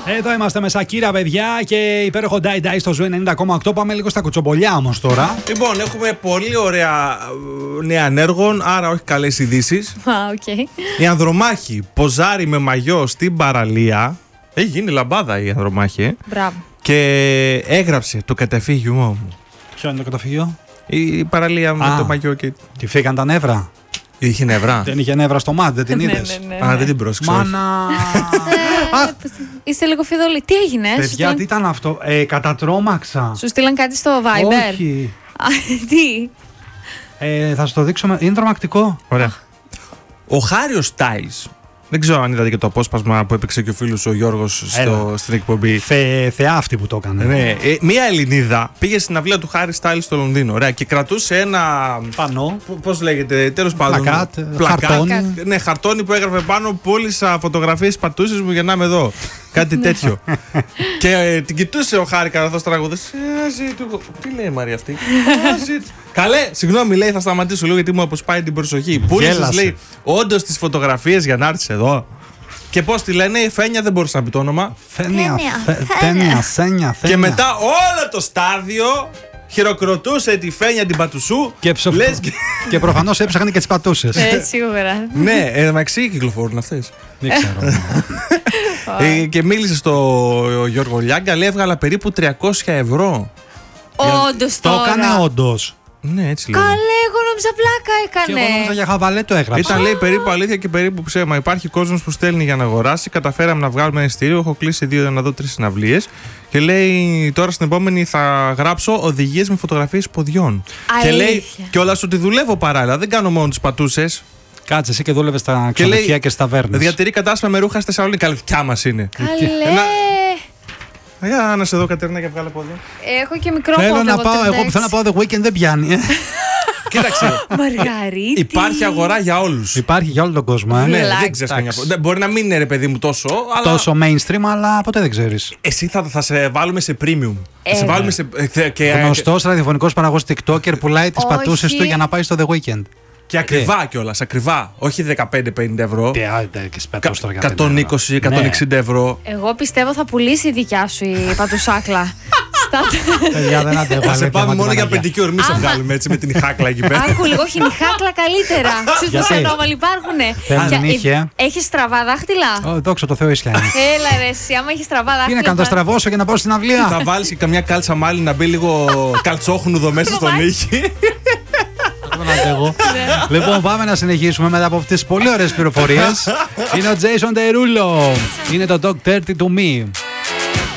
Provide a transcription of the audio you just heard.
Εδώ είμαστε με Σακύρα, παιδιά, και υπέροχο Die Die στο Ζου 90,8. Πάμε λίγο στα κουτσομπολιά όμως τώρα. Λοιπόν, έχουμε πολύ ωραία νέα ανέργων, άρα όχι καλές ειδήσεις. Okay. Η Ανδρομάχη ποζάρει με μαγιό στην παραλία. Έχει γίνει λαμπάδα η Ανδρομάχη. Μπράβο. Και έγραψε το καταφύγιο μου. Ποιο είναι το καταφύγιο? Η παραλία με το μαγιό και. Τη φύγαν τα νεύρα. Είχε νεύρα. Δεν είχε νεύρα στο μάτι, δεν την είδες? Ναι. Α, δεν την πρόσεξα. Μάνα. Είστε λίγο φιδωλοί. Τι έγινε, Παιδιά, τι ήταν αυτό? Κατατρώμαξα. Σου στείλαν κάτι στο Viber? Όχι. Τι? Θα σου το δείξω. Είναι τρομακτικό. Ωραία. Ο Χάριος Στάιλς. Δεν ξέρω αν είδατε και το απόσπασμα που έπαιξε και ο φίλος ο Γιώργος στην εκπομπή. Θεά αυτή που το έκανε. Ναι. Μία Ελληνίδα πήγε στην αυλία του Χάρι Στάιλς στο Λονδίνο. Ωραία, και κρατούσε ένα. Πανό. Πώς λέγεται, τέλος πάντων. Χαρτόνι. Ναι, χαρτόνι που έγραφε πάνω. Πούλησα φωτογραφίες πατούσες μου για να είμαι εδώ. Κάτι τέτοιο. Και την κοιτούσε ο Χάρη καθώς τραγουδούσε. Τι λέει η Μαρία αυτή? Καλέ, συγγνώμη, λέει, θα σταματήσω λίγο γιατί μου αποσπάει την προσοχή. Πούλησες, λέει, όντως τις φωτογραφίες για να έρθεις εδώ? Και πώς τη λένε, η Φένια, δεν μπορούσα να πει το όνομα. Φένια. Και μετά όλο το στάδιο χειροκροτούσε τη Φένια την πατουσού. Και προφανώς έψαχνε και τις πατούσες. Σίγουρα. Ναι, μεταξύ κυκλοφορούν αυτές. Δεν ξέρω. Και μίλησε στο Γιώργο Λιάγκα, λέει, έβγαλα περίπου 300 ευρώ. Όντως τώρα. Το έκανε όντως. Ναι, έτσι λέει. Καλέ, εγώ νόμιζα πλάκα Και έκανε. εγώ νόμιζα για χαβαλέ το έγραψε. Ήταν, λέει, περίπου αλήθεια και περίπου ψέμα. Υπάρχει κόσμος που στέλνει για να αγοράσει. Καταφέραμε να βγάλουμε ένα εισιτήριο. Έχω κλείσει 2 για να δω 3 συναυλίες. Και λέει, τώρα στην επόμενη θα γράψω οδηγίες με φωτογραφίες ποδιών. Αλήθεια. Και λέει κιόλας ότι δουλεύω παράλληλα. Δεν κάνω μόνο τις πατούσες. Κάτσε, εσύ και δούλευες στα ξενοδοχεία και στα ταβέρνες. Διατηρεί κατάστημα με ρούχα στη Θεσσαλονίκη. Καλή δικιά μας είναι. Καλέ. Για να σε δω, Κατερίνα, και βγάλε πόδια. Έχω και μικρό Θέλω πόδι, να πάω, εγώ εγώ θέλω να πάω The Weekend, δεν πιάνει. Κοίταξε. Μαργαρίτη. Υπάρχει αγορά για όλους. Υπάρχει για όλο τον κόσμο. Ναι, Βλάκα. δεν ξέρεις καμιά φορά. Μπορεί να μην είναι, ρε παιδί μου, τόσο. Αλλά Τόσο mainstream, αλλά ποτέ δεν ξέρεις. εσύ θα σε βάλουμε σε premium. Θα σε βάλουμε σε. Γνωστός ραδιοφωνικός παραγωγός TikToker πουλάει τις Όχι. πατούσες του για να πάει στο The Weekend. Και ακριβά κιόλας, ακριβά. Όχι 15-50 ευρώ. Και τις πατούσες τώρα για 120-160 ευρώ. Εγώ πιστεύω θα πουλήσει η δικιά σου η πατουσάκλα. Παιδιά, δεν αντέχω. Θα σε αλήθεια, πάμε μόνο για Παναγία. πεντικιόρ. Μη σε βγάλουμε έτσι με την χάκλα εκεί πέρα. Άκου λίγο, όχι, η χάκλα καλύτερα. Ξέρεις πόσοι ανώμαλοι υπάρχουνε. Δεν είχε. Έχεις στραβά δάχτυλα? Δόξα τω Θεώ, ίσια είναι. Έλα ρε εσύ, άμα έχεις στραβά Τι δάχτυλα. να κάνω, τα στραβώσω για να πάω στην αυλία. Θα βάλεις και καμιά κάλτσα μάλι να μπει λίγο καλτσόχνουδο μέσα στον ήχη. Δεν αντέχω. Λοιπόν, πάμε να συνεχίσουμε μετά από αυτές τις πολύ ωραίες πληροφορίες. Είναι ο Jason Derulo. Είναι το Dog 30 to Me.